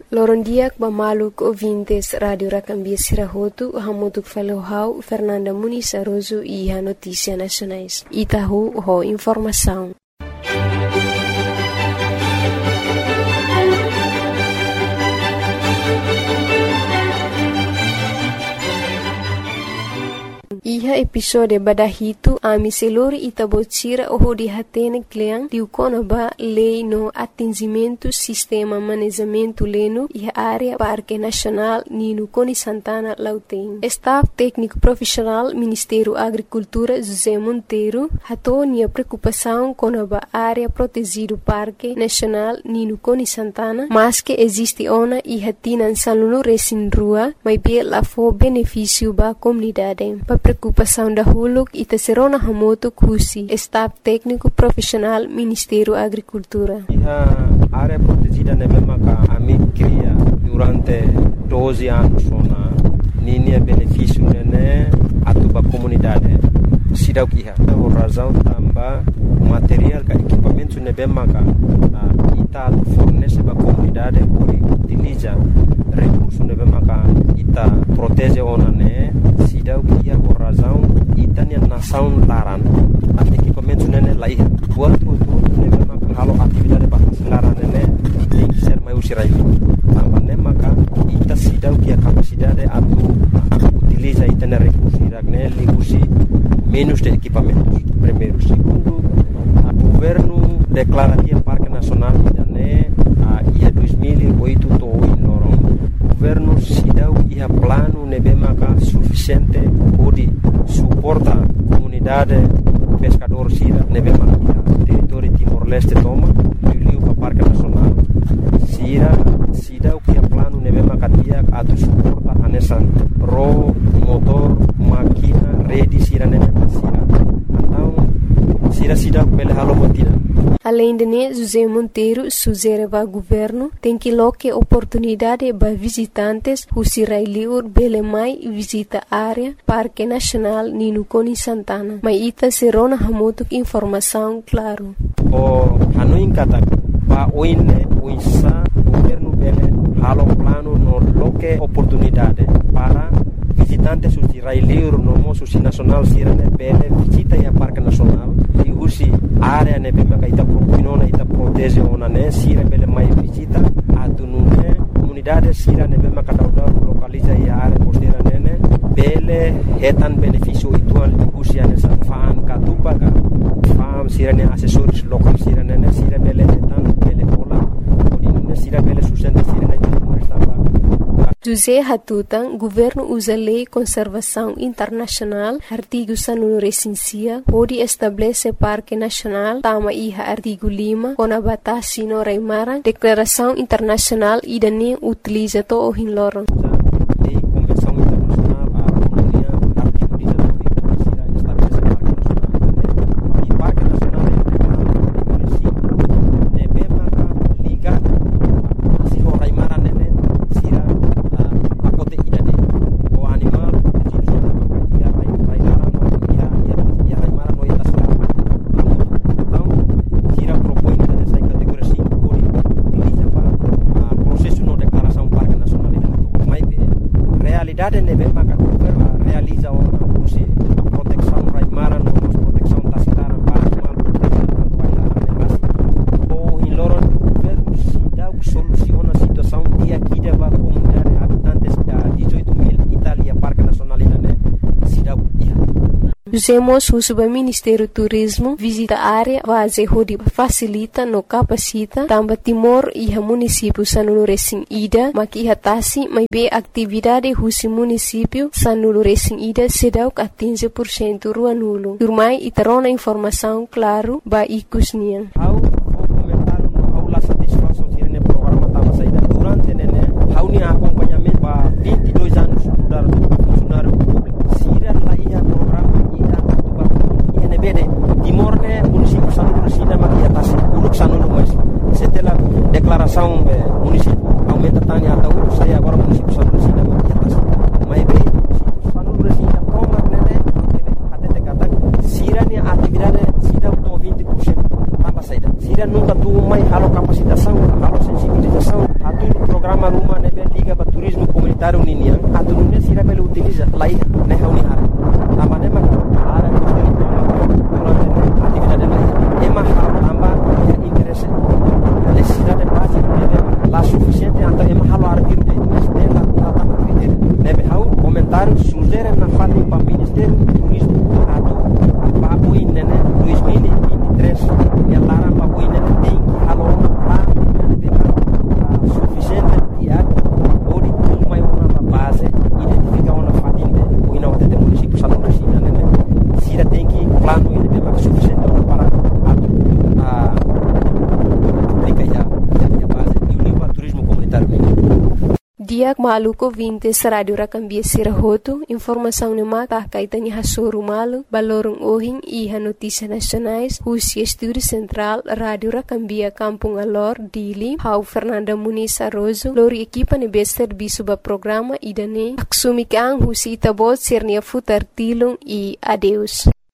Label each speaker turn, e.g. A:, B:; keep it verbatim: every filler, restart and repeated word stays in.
A: Loron dia bamaluk ouvintes Radio Racambia Sirahotu, hamutuk falohau Fernanda Muniz Aroso e a Notícia Nacionais. Itahu ho informação. Iha episode badahitu ami selori itabotira oho di hatene kleang diukona ba lei no atingimento sistema manejamento leno iha área Parque Nacional Nino Coni Santana Lauteng. Staff técnico profissional Ministério Agricultura José Monteiro hatonia preocupação com a área protegido Parque Nacional Nino Coni Santana, mas que existe ona iha tinan salunu resin rua, mas be la fo benefício ba comunidade. Preocupação da Huluk e Tesserona Hamoto Kusi, Staff Técnico Profissional Ministério Agricultura.
B: A área protegida na mesma que a mim cria durante doze anos, na linha benefício né a tua comunidade. Sida o que é a razão também material que equipamento na mesma que ita fornece para a comunidade por utiliza recursos na mesma que ita protege ona né. Sida o que é a razão ita nem nação laran a equipamento né lá é outro tudo na mesma que halo atividade para laran né tem que ser mais usirai também né maka ita sida o que é a capacidade a utiliza ita na recursos né ligusi menos de equipamentos. Primeiro, segundo, o governo declara que o Parque Nacional né a dois mil e oito to em Loron. O governo se dá o plano nebemaka suficiente para suportar a comunidade pescador sira nebemaka território Timor-Leste toma e o Parque Nacional. Sira se dá o plano nebemaka dia a suportar a nessa ro motor máquina rede sira nebemaka sira. Então sira sida pele halo motina.
A: Além de né, José Monteiro sugere ao governo tem que loque oportunidade para visitantes who sirai liur bele mai visita área Parque Nacional Nino Coni Santana. Mas ita serona hamoto informação claro.
B: O hanoin kata pa oine oinsa governo bele halo plano no loque oportunidade para visitantes who sirai liur no mo susi nacional sirane bele visita ya Parque Nacional e usi área ne bema ita propinona ita protege ona ne sira bele mai visita atunune comunidade sira ne bema kadauda localiza ya área costeira nene bele hetan benefício ituan usi ane sa fan katupaga fam sira ne assessores local sira nene sira bele hetan bele hola odinune sira bele sustenta sira ne moristamba.
A: José Hatutan, governo usa lei conservação internacional, artigo sanunu recensia, pode estabelecer Parque Nacional, tama iha artigo lima, com a batasi no Raimara, declaração internacional e dane utiliza to o hinloron. Usemos o Subministério Turismo visita a área base onde facilita no capacita também Timor e a município sanulu resin ida maki hatasi mai be atividade husi município sanulu resin ida sedau ka quinze por cento rua nulo. Turmai itarona informação claro ba ikusnian.
B: Au comentar au la satisfação tirene programa tama saída durante nene au ni acompanhamento ba vinte e dois anos dar funcionário público. Sira la ia programa bede Timor-ne município sanulu resina maki atas uluk sanulu mas setelah declaração município aumenta tanya atau saya agora município sanulu resina maki atas mai be município sanulu resina toma nene até te kata sira ni atividade sida to vinte por cento tambah saída sira nunca tu mai halo capacitação halo sensibilização atu programa lai ne hauni hara amane ma hara durante atividade lai ema halo amba interesse necessidade básica de lá suficiente anta ema halo arquivo de dela tata critério nebe hau comentário sugere na fali para ministério turismo atu papo inene dois mil e vinte e três e lara papo inene tem halo lá de suficiente e atu ori uma uma base identificar uma fatinde o ina de município salão da China né se tem que plano ele tem mais suficiente para atu a aplica já a base e o nível turismo comunitário
A: Diak maluko vintes radio rakambia sirahoto, informação ni maka kaitannya hasuru malu, balorong ohing iha notícias nacionais, Husia Estúdio Central, Radio Rakambia Kampung Alor, Dili, Hau Fernanda Muniz Arrozo, lori equipa ni bester bisuba programa idane, aksumikang Husi Itabot sirnia futar tilung e adeus.